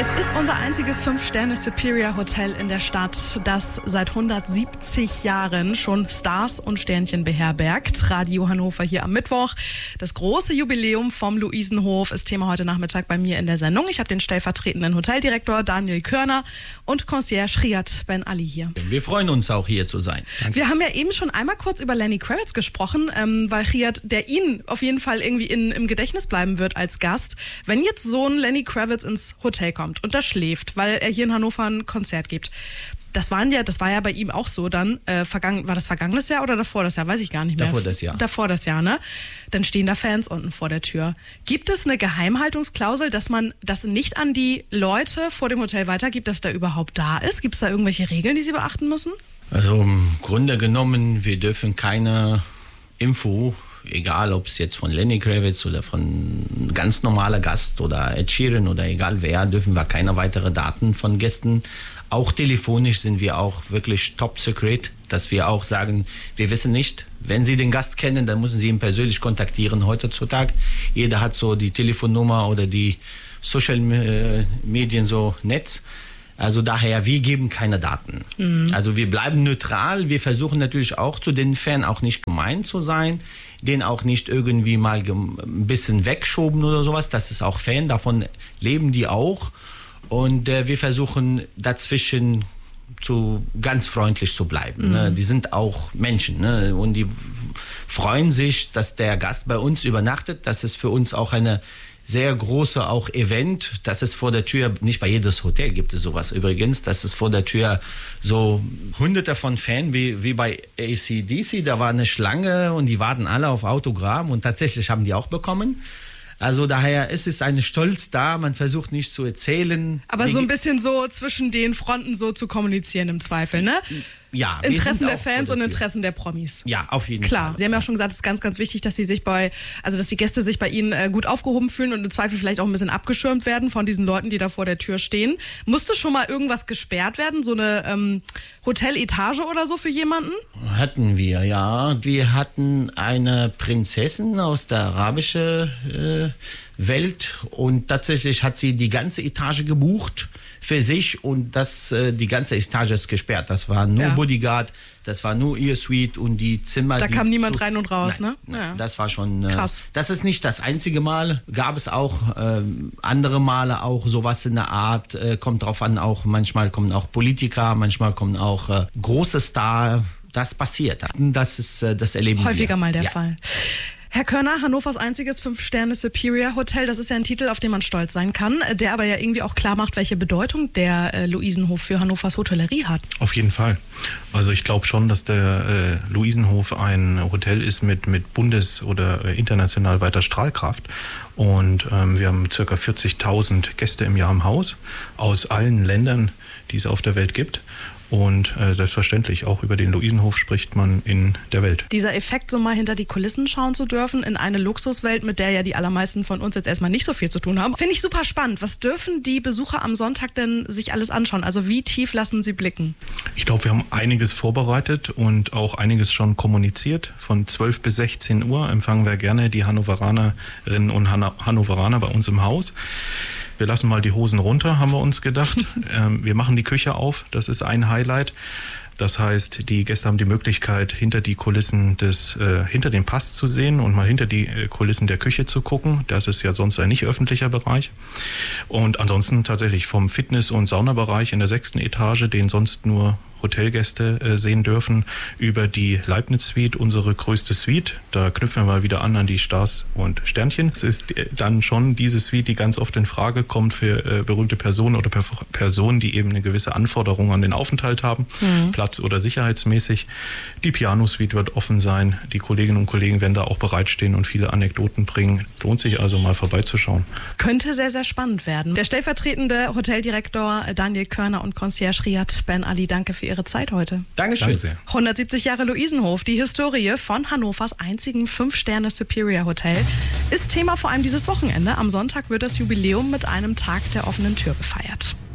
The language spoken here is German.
Es ist unser einziges 5-Sterne-Superior-Hotel in der Stadt, das seit 170 Jahren schon Stars und Sternchen beherbergt. Radio Hannover hier am Mittwoch. Das große Jubiläum vom Luisenhof ist Thema heute Nachmittag bei mir in der Sendung. Ich habe den stellvertretenden Hoteldirektor Daniel Körner und Concierge Riyad Ben Ali hier. Wir freuen uns auch, hier zu sein. Danke. Wir haben ja eben schon einmal kurz über Lenny Kravitz gesprochen, weil Riyad, der Ihnen auf jeden Fall irgendwie im Gedächtnis bleiben wird als Gast. Wenn jetzt so ein Lenny Kravitz ins Hotel kommt und da schläft, weil er hier in Hannover ein Konzert gibt. Das war ja bei ihm auch so dann, war das vergangenes Jahr oder davor das Jahr? Weiß ich gar nicht mehr. Davor das Jahr, ne? Dann stehen da Fans unten vor der Tür. Gibt es eine Geheimhaltungsklausel, dass man das nicht an die Leute vor dem Hotel weitergibt, dass der überhaupt da ist? Gibt es da irgendwelche Regeln, die Sie beachten müssen? Also im Grunde genommen, wir dürfen keine Info, egal ob es jetzt von Lenny Kravitz oder von ganz normaler Gast oder Ed Sheeran oder egal wer, dürfen wir keine weitere Daten von Gästen. Auch telefonisch sind wir auch wirklich top secret, dass wir auch sagen, wir wissen nicht, wenn Sie den Gast kennen, dann müssen Sie ihn persönlich kontaktieren heutzutage. Jeder hat so die Telefonnummer oder die Social Medien, so Netz. Also daher, wir geben keine Daten. Also wir bleiben neutral. Wir versuchen natürlich auch zu den Fans auch nicht gemein zu sein, den auch nicht irgendwie mal ein bisschen wegschoben oder sowas. Das ist auch Fan, davon leben die auch. Und wir versuchen dazwischen ganz freundlich zu bleiben. Ne? Die sind auch Menschen, ne? Und die freuen sich, dass der Gast bei uns übernachtet. Das ist für uns auch eine sehr große auch Event, das ist vor der Tür, nicht bei jedes Hotel gibt es sowas übrigens, das ist vor der Tür so hunderte von Fans wie bei AC/DC, da war eine Schlange und die warten alle auf Autogramm und tatsächlich haben die auch bekommen. Also daher ist es ein Stolz da, man versucht nicht zu erzählen. Aber so ein bisschen so zwischen den Fronten so zu kommunizieren im Zweifel, ne? Ja, Interessen der Fans und Interessen der Promis. Ja, auf jeden Fall. Klar, Sie haben ja auch schon gesagt, es ist ganz, ganz wichtig, dass dass die Gäste sich bei Ihnen gut aufgehoben fühlen und im Zweifel vielleicht auch ein bisschen abgeschirmt werden von diesen Leuten, die da vor der Tür stehen. Musste schon mal irgendwas gesperrt werden, so eine Hoteletage oder so für jemanden? Hatten wir, ja. Wir hatten eine Prinzessin aus der arabischen Welt und tatsächlich hat sie die ganze Etage gebucht für sich und die ganze Etage ist gesperrt. Das war nur Bodyguard, das war nur ihr Suite und die Zimmer. Da kam niemand rein und raus, nein, ne? Ja. Das war schon krass. Das ist nicht das einzige Mal. Gab es auch andere Male auch sowas in der Art. Kommt drauf an, auch manchmal kommen auch Politiker, manchmal kommen auch große Stars. Das passiert. Das erleben wir. Häufiger mal der Fall. Herr Körner, Hannovers einziges 5-Sterne-Superior-Hotel, das ist ja ein Titel, auf den man stolz sein kann, der aber ja irgendwie auch klar macht, welche Bedeutung der Luisenhof für Hannovers Hotellerie hat. Auf jeden Fall. Also ich glaube schon, dass der Luisenhof ein Hotel ist mit bundes- oder international weiter Strahlkraft. Und wir haben ca. 40.000 Gäste im Jahr im Haus aus allen Ländern, die es auf der Welt gibt. Und selbstverständlich, auch über den Luisenhof spricht man in der Welt. Dieser Effekt, so mal hinter die Kulissen schauen zu dürfen, in eine Luxuswelt, mit der ja die allermeisten von uns jetzt erstmal nicht so viel zu tun haben, finde ich super spannend. Was dürfen die Besucher am Sonntag denn sich alles anschauen? Also wie tief lassen sie blicken? Ich glaube, wir haben einiges vorbereitet und auch einiges schon kommuniziert. Von 12 bis 16 Uhr empfangen wir gerne die Hannoveranerinnen und Hannoveraner bei uns im Haus. Wir lassen mal die Hosen runter, haben wir uns gedacht. Wir machen die Küche auf, das ist ein Highlight. Das heißt, die Gäste haben die Möglichkeit, hinter die Kulissen hinter den Pass zu sehen und mal hinter die Kulissen der Küche zu gucken. Das ist ja sonst ein nicht öffentlicher Bereich. Und ansonsten tatsächlich vom Fitness- und Saunabereich in der 6. Etage, den sonst nur Hotelgäste sehen dürfen, über die Leibniz-Suite, unsere größte Suite. Da knüpfen wir mal wieder an die Stars und Sternchen. Es ist dann schon diese Suite, die ganz oft in Frage kommt für berühmte Personen oder Personen, die eben eine gewisse Anforderung an den Aufenthalt haben, Platz- oder sicherheitsmäßig. Die Piano-Suite wird offen sein. Die Kolleginnen und Kollegen werden da auch bereitstehen und viele Anekdoten bringen. Lohnt sich also mal vorbeizuschauen. Könnte sehr, sehr spannend werden. Der stellvertretende Hoteldirektor Daniel Körner und Concierge Riyad Ben Ali, danke für Ihre Zeit heute. Dankeschön. Danke sehr. 170 Jahre Luisenhof, die Historie von Hannovers einzigen 5-Sterne-Superior-Hotel, ist Thema vor allem dieses Wochenende. Am Sonntag wird das Jubiläum mit einem Tag der offenen Tür gefeiert.